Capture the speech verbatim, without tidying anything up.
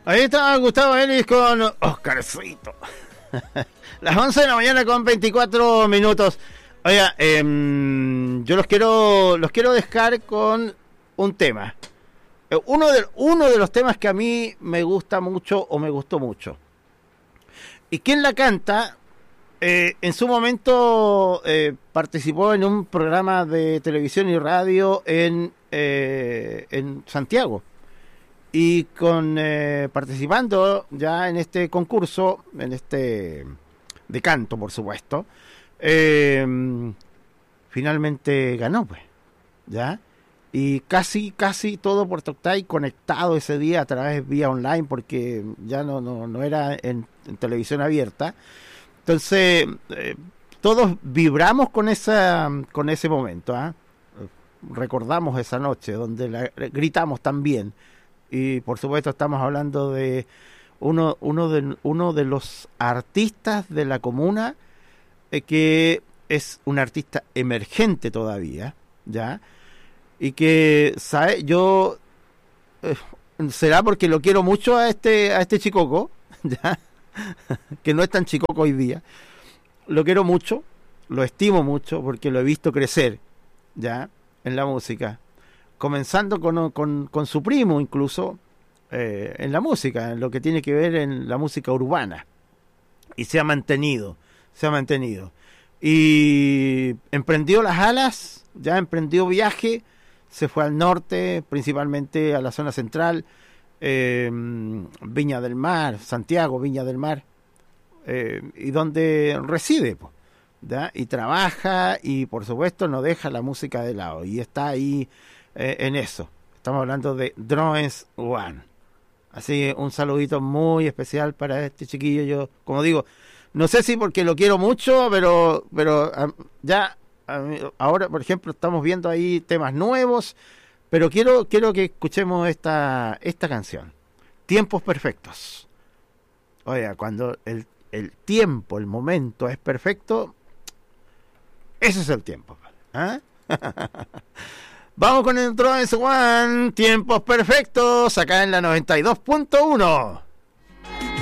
Ahí está Gustavo Ellis con Oscarcito. Las once de la mañana con veinticuatro minutos. Oiga, eh, yo los quiero los quiero dejar con un tema. Uno de, uno de los temas que a mí me gusta mucho o me gustó mucho. Y quien la canta, eh, en su momento eh, participó en un programa de televisión y radio en, eh, en Santiago. Y con eh, participando ya en este concurso, en este de canto, por supuesto, eh, finalmente ganó, pues, ¿ya? Y casi, casi todo Puerto Octay conectado ese día a través vía online, porque ya no, no, no era en, en televisión abierta. Entonces, eh, todos vibramos con esa, con ese momento, ¿eh? Recordamos esa noche donde la, gritamos también. Y por supuesto estamos hablando de uno, uno de uno de los artistas de la comuna, eh, que es un artista emergente todavía, ¿ya? Y que, ¿sabe? Yo, eh, será porque lo quiero mucho a este a este chicoco, ¿ya? Que no es tan chicoco hoy día. Lo quiero mucho, lo estimo mucho porque lo he visto crecer, ¿ya? En la música. Comenzando con, con, con su primo incluso, eh, en la música, en lo que tiene que ver en la música urbana. Y se ha mantenido, se ha mantenido. Y emprendió las alas, ya emprendió viaje, se fue al norte, principalmente a la zona central, eh, Viña del Mar, Santiago, Viña del Mar, eh, y donde reside, pues, ¿ya? Y trabaja y por supuesto no deja la música de lado y está ahí eh, en eso. Estamos hablando de Drones One. Así un saludito muy especial para este chiquillo. Yo, como digo, no sé si porque lo quiero mucho, pero pero um, ya um, ahora, por ejemplo, estamos viendo ahí temas nuevos, pero quiero quiero que escuchemos esta esta canción, Tiempos Perfectos. Oiga, cuando el el tiempo, el momento es perfecto, ese es el tiempo, ¿eh? Vamos con el Drones One, Tiempos Perfectos, acá en la noventa y dos punto uno.